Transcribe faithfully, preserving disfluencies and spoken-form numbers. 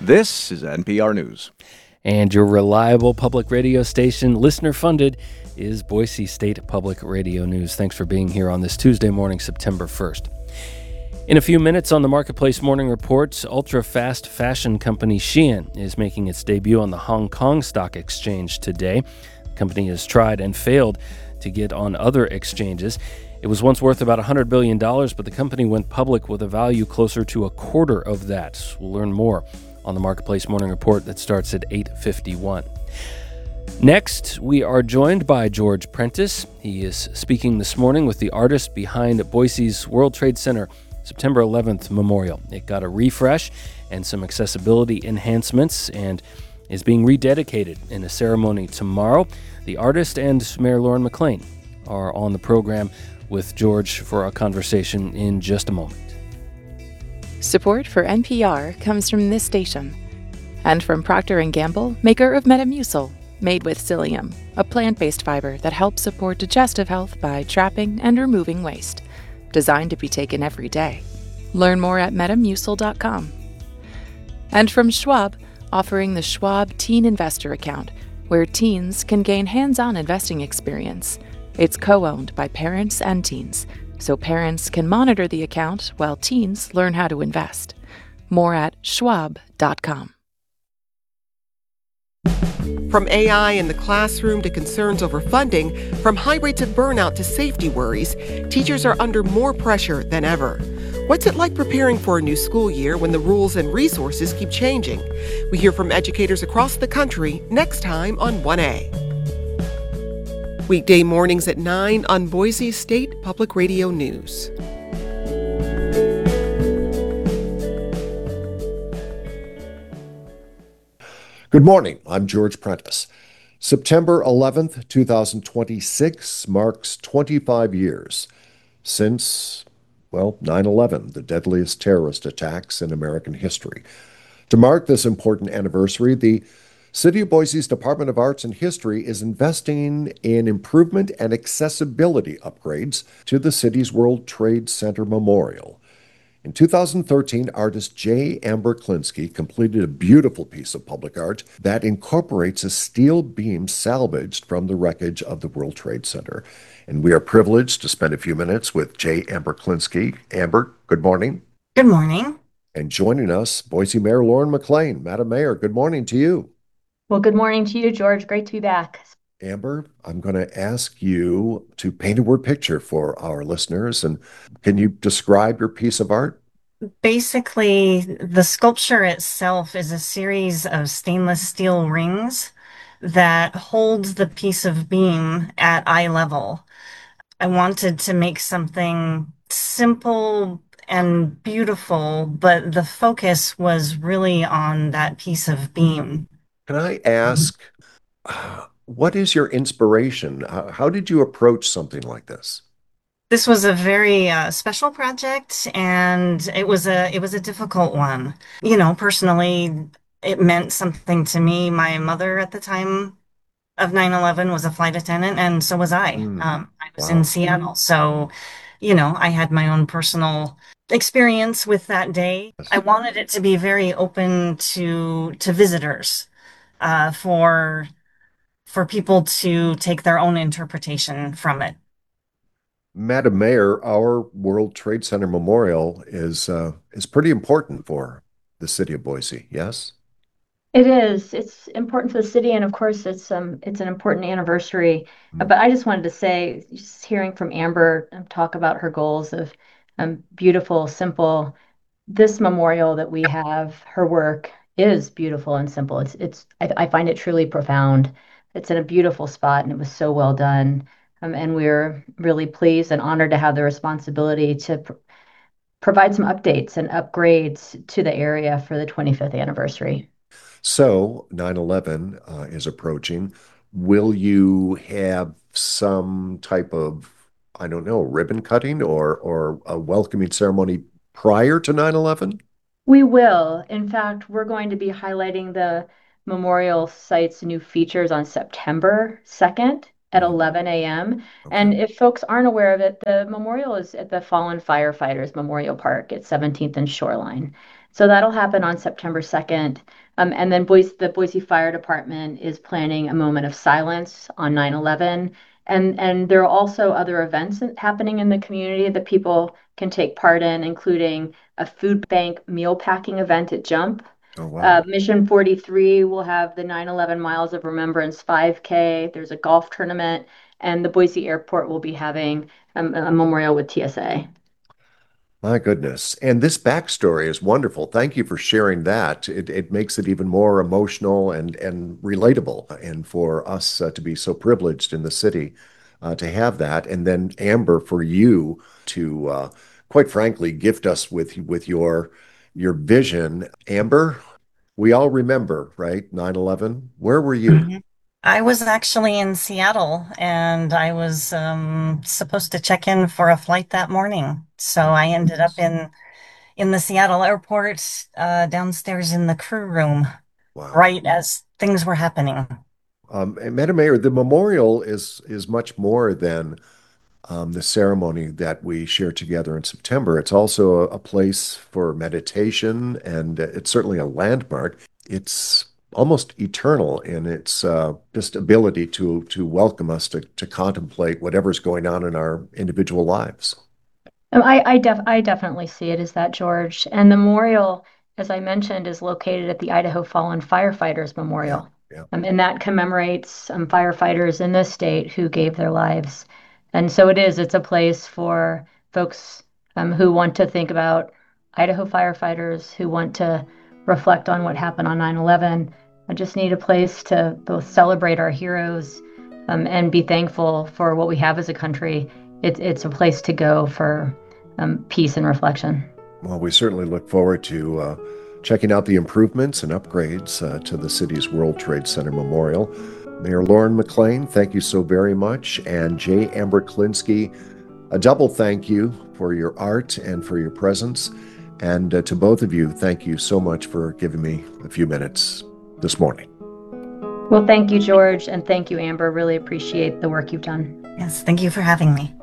This is N P R News. And your reliable public radio station, listener-funded, is Boise State Public Radio News. Thanks for being here on this Tuesday morning, September first. In a few minutes on the Marketplace Morning Report, ultra-fast fashion company Shein is making its debut on the Hong Kong Stock Exchange today. The company has tried and failed to get on other exchanges. It was once worth about one hundred billion dollars, but the company went public with a value closer to a quarter of that. We'll learn more on the Marketplace Morning Report that starts at eight fifty-one. Next, we are joined by George Prentice. He is speaking this morning with the artist behind Boise's World Trade Center September eleventh Memorial. It got a refresh and some accessibility enhancements and is being rededicated in a ceremony tomorrow. The artist and Mayor Lauren McLean are on the program with George for a conversation in just a moment. Support for N P R comes from this station and from Procter and Gamble, maker of Metamucil, made with psyllium, a plant-based fiber that helps support digestive health by trapping and removing waste. Designed to be taken every day. Learn more at metamucil dot com. And from Schwab, offering the Schwab Teen Investor Account, where teens can gain hands-on investing experience. It's co-owned by parents and teens, so parents can monitor the account while teens learn how to invest. More at schwab dot com. From A I in the classroom to concerns over funding, from high rates of burnout to safety worries, teachers are under more pressure than ever. What's it like preparing for a new school year when the rules and resources keep changing? We hear from educators across the country next time on one A. Weekday mornings at nine on Boise State Public Radio News. Good morning. I'm George Prentice. September eleventh, twenty twenty-six marks twenty-five years since, well, nine eleven, the deadliest terrorist attacks in American history. To mark this important anniversary, the City of Boise's Department of Arts and History is investing in improvement and accessibility upgrades to the city's World Trade Center Memorial. In two thousand thirteen, artist J. Amber Klinsky completed a beautiful piece of public art that incorporates a steel beam salvaged from the wreckage of the World Trade Center. And we are privileged to spend a few minutes with J. Amber Klinsky. Amber, good morning. Good morning. And joining us, Boise Mayor Lauren McLean. Madam Mayor, good morning to you. Well, good morning to you, George. Great to be back. Amber, I'm going to ask you to paint a word picture for our listeners. And can you describe your piece of art? Basically, the sculpture itself is a series of stainless steel rings that hold the piece of beam at eye level. I wanted to make something simple and beautiful, but the focus was really on that piece of beam. Can I ask, uh, what is your inspiration? How, how did you approach something like this? This was a very uh, special project, and it was a it was a difficult one. You know, personally, it meant something to me. My mother at the time of nine eleven was a flight attendant, and so was I. Mm, um, I was wow. in Seattle, so you know, I had my own personal experience with that day. I wanted it to be very open to to visitors, uh, for for people to take their own interpretation from it. Madam Mayor, our World Trade Center Memorial is uh, is pretty important for the city of Boise, yes? It is. It's important for the city, and of course, it's um, it's an important anniversary. Uh, Mm. But I just wanted to say, just hearing from Amber um, talk about her goals of um, beautiful, simple. This memorial that we have, her work is beautiful and simple. It's it's. I, I find it truly profound. It's in a beautiful spot, and it was so well done. Um, and we're really pleased and honored to have the responsibility to pr- provide some updates and upgrades to the area for the twenty-fifth anniversary. So nine eleven uh, is approaching. Will you have some type of, I don't know, ribbon cutting or or a welcoming ceremony prior to nine eleven? We will. In fact, we're going to be highlighting the memorial site's new features on September second at Mm, eleven a m. okay. And if folks aren't aware of it, the memorial is at the Fallen Firefighters Memorial Park at seventeenth and Shoreline. So that'll happen on September second. Um, and then Boise, the Boise Fire Department is planning a moment of silence on nine eleven. And, and there are also other events happening in the community that people can take part in, including a food bank meal packing event at Jump. Oh, wow. Uh, Mission forty-three will have the nine eleven Miles of Remembrance five K. There's a golf tournament, and the Boise Airport will be having um, a memorial with T S A. My goodness. And this backstory is wonderful. Thank you for sharing that. It, it makes it even more emotional and, and relatable. And for us uh, to be so privileged in the city uh, to have that. And then, Amber, for you to, uh, quite frankly, gift us with, with your, your vision. Amber, we all remember, right? nine eleven. Where were you? Mhm. I was actually in Seattle and I was um, supposed to check in for a flight that morning. So I ended up in in the Seattle airport, uh, downstairs in the crew room, Wow. right as things were happening. Um, and Madam Mayor, the memorial is is much more than um, the ceremony that we share together in September. It's also a, a place for meditation, and it's certainly a landmark. It's almost eternal in its uh, just ability to to welcome us to to contemplate whatever's going on in our individual lives. Um, I I, def I definitely see it as that, George. And the memorial, as I mentioned, is located at the Idaho Fallen Firefighters Yeah, Memorial. yeah. Um, and that commemorates um, firefighters in this state who gave their lives. And so it is, it's a place for folks um, who want to think about Idaho firefighters, who want to reflect on what happened on nine eleven. I just need a place to both celebrate our heroes um, and be thankful for what we have as a country. It, it's a place to go for um, peace and reflection. Well, we certainly look forward to uh, checking out the improvements and upgrades uh, to the city's World Trade Center Memorial. Mayor Lauren McLean, thank you so very much. And J. Amber Klinsky, a double thank you for your art and for your presence. And uh, to both of you, thank you so much for giving me a few minutes this morning. Well, thank you, George, and thank you, Amber. Really appreciate the work you've done. Yes, thank you for having me.